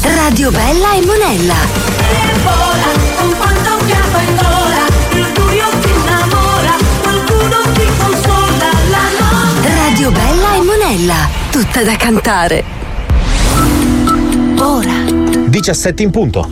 Radio Bella e Monella. E vola con quanto fiato in gola, il buio ti innamora, qualcuno ti consola la notte. Radio Bella e Monella, tutta da cantare. Ora 17 in punto.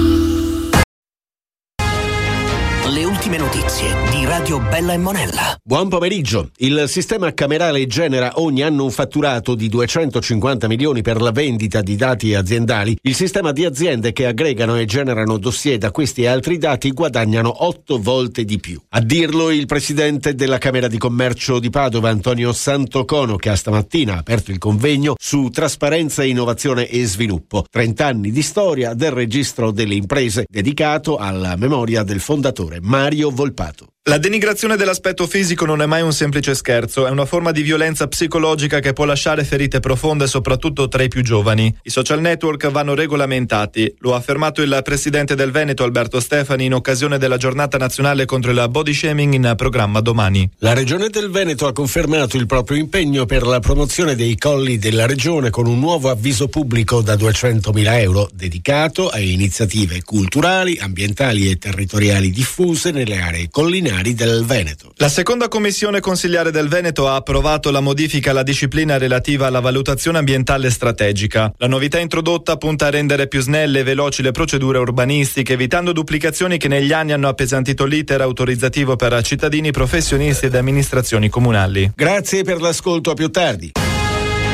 Le ultime notizie di Radio Bella e Monella. Buon pomeriggio. Il sistema camerale genera ogni anno un fatturato di 250 milioni per la vendita di dati aziendali. Il sistema di aziende che aggregano e generano dossier da questi e altri dati guadagnano 8 volte di più. A dirlo il presidente della Camera di Commercio di Padova, Antonio Santocono, che stamattina ha aperto il convegno su trasparenza, innovazione e sviluppo. 30 anni di storia del registro delle imprese, dedicato alla memoria del fondatore Mario Volpato. La denigrazione dell'aspetto fisico non è mai un semplice scherzo, è una forma di violenza psicologica che può lasciare ferite profonde soprattutto tra i più giovani. I social network vanno regolamentati, lo ha affermato il presidente del Veneto Alberto Stefani in occasione della giornata nazionale contro il body shaming in programma domani. La Regione del Veneto ha confermato il proprio impegno per la promozione dei colli della regione con un nuovo avviso pubblico da 200.000 euro dedicato a iniziative culturali, ambientali e territoriali diffuse nelle aree collinari del Veneto. La seconda commissione consigliare del Veneto ha approvato la modifica alla disciplina relativa alla valutazione ambientale strategica. La novità introdotta punta a rendere più snelle e veloci le procedure urbanistiche, evitando duplicazioni che negli anni hanno appesantito l'iter autorizzativo per cittadini, professionisti ed amministrazioni comunali. Grazie per l'ascolto, a più tardi.